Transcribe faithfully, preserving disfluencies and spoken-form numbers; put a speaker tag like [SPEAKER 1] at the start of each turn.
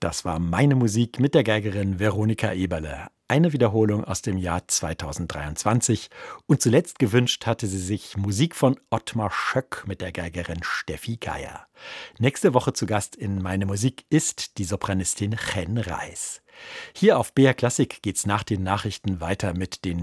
[SPEAKER 1] Das war meine Musik mit der Geigerin Veronika Eberle. Eine Wiederholung aus dem Jahr zweitausenddreiundzwanzig. Und zuletzt gewünscht hatte sie sich Musik von Ottmar Schöck mit der Geigerin Steffi Geier. Nächste Woche zu Gast in Meine Musik ist die Sopranistin Chen Reis. Hier auf B R Klassik geht's nach den Nachrichten weiter mit den